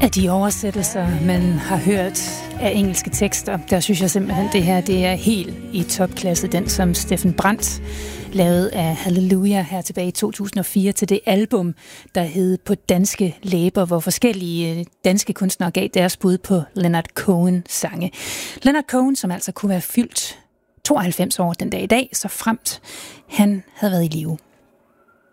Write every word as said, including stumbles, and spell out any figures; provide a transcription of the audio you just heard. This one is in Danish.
Af de oversættelser, man har hørt af engelske tekster, der synes jeg simpelthen, det her det er helt i topklasse. Den, som Steffen Brandt lavede af Hallelujah her tilbage i to tusind og fire til det album, der hed På danske læber, hvor forskellige danske kunstnere gav deres bud på Leonard Cohen-sange. Leonard Cohen, som altså kunne være fyldt tooghalvfems år den dag i dag, så fremt han havde været i live.